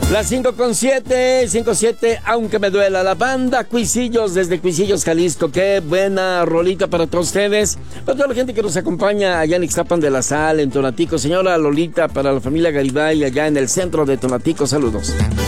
Las 5:07, aunque me duela. La banda Cuisillos desde Cuisillos, Jalisco. Qué buena rolita para todos ustedes. Para toda la gente que nos acompaña allá en Ixtapan de la Sal, en Tonatico. Señora Lolita, para la familia Garibay allá en el centro de Tonatico. Saludos.